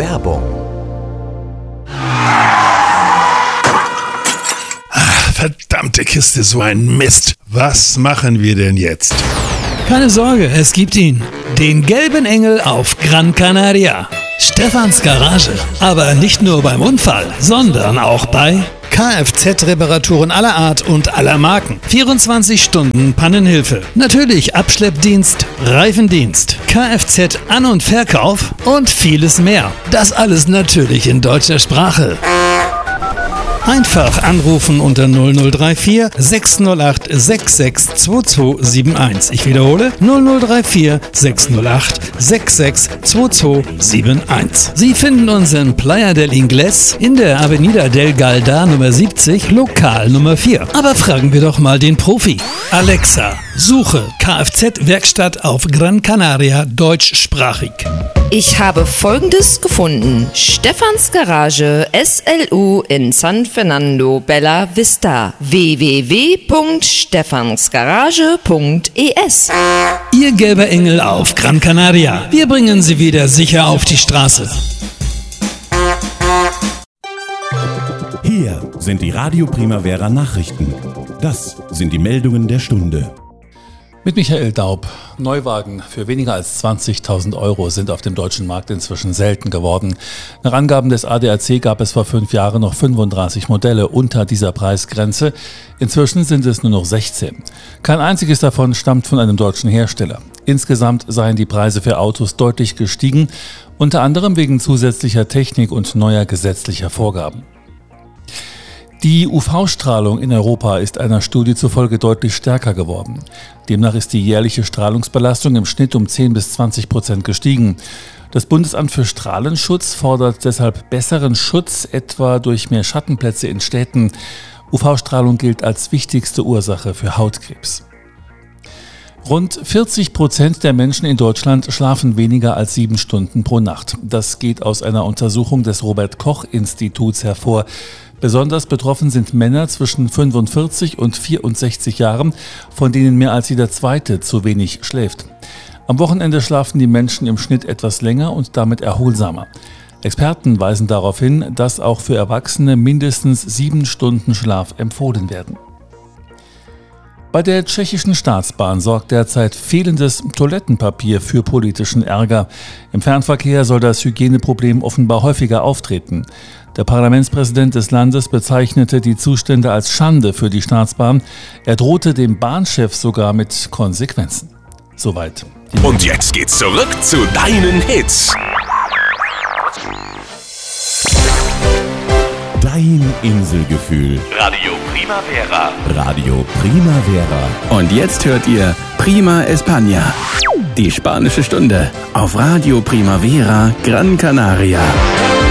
Werbung. Verdammte Kiste, so ein Mist. Was machen wir denn jetzt? Keine Sorge, es gibt ihn. Den gelben Engel auf Gran Canaria. Stefans Garage. Aber nicht nur beim Unfall, sondern auch bei Kfz-Reparaturen aller Art und aller Marken. 24 Stunden Pannenhilfe. Natürlich Abschleppdienst, Reifendienst, Kfz-An- und Verkauf und vieles mehr. Das alles natürlich in deutscher Sprache. Einfach anrufen unter 0034 608 662271. Ich wiederhole 0034 608 662271. Sie finden uns in Playa del Ingles in der Avenida del Galda Nummer 70, Lokal Nummer 4. Aber fragen wir doch mal den Profi. Alexa, suche Kfz-Werkstatt auf Gran Canaria deutschsprachig. Ich habe Folgendes gefunden. Stefans Garage SLU in San Fernando Bella Vista. www.stefansgarage.es. Ihr gelber Engel auf Gran Canaria. Wir bringen Sie wieder sicher auf die Straße. Hier sind die Radio Primavera Nachrichten. Das sind die Meldungen der Stunde. Mit Michael Daub. Neuwagen für weniger als 20.000 Euro sind auf dem deutschen Markt inzwischen selten geworden. Nach Angaben des ADAC gab es vor 5 Jahren noch 35 Modelle unter dieser Preisgrenze. Inzwischen sind es nur noch 16. Kein einziges davon stammt von einem deutschen Hersteller. Insgesamt seien die Preise für Autos deutlich gestiegen, unter anderem wegen zusätzlicher Technik und neuer gesetzlicher Vorgaben. Die UV-Strahlung in Europa ist einer Studie zufolge deutlich stärker geworden. Demnach ist die jährliche Strahlungsbelastung im Schnitt um 10-20% gestiegen. Das Bundesamt für Strahlenschutz fordert deshalb besseren Schutz, etwa durch mehr Schattenplätze in Städten. UV-Strahlung gilt als wichtigste Ursache für Hautkrebs. Rund 40% der Menschen in Deutschland schlafen weniger als 7 Stunden pro Nacht. Das geht aus einer Untersuchung des Robert-Koch-Instituts hervor. Besonders betroffen sind Männer zwischen 45 und 64 Jahren, von denen mehr als jeder Zweite zu wenig schläft. Am Wochenende schlafen die Menschen im Schnitt etwas länger und damit erholsamer. Experten weisen darauf hin, dass auch für Erwachsene mindestens 7 Stunden Schlaf empfohlen werden. Bei der tschechischen Staatsbahn sorgt derzeit fehlendes Toilettenpapier für politischen Ärger. Im Fernverkehr soll das Hygieneproblem offenbar häufiger auftreten. Der Parlamentspräsident des Landes bezeichnete die Zustände als Schande für die Staatsbahn. Er drohte dem Bahnchef sogar mit Konsequenzen. Soweit. Und jetzt geht's zurück zu deinen Hits. Dein Inselgefühl. Radio Primavera. Radio Primavera. Und jetzt hört ihr Prima España. Die spanische Stunde auf Radio Primavera Gran Canaria.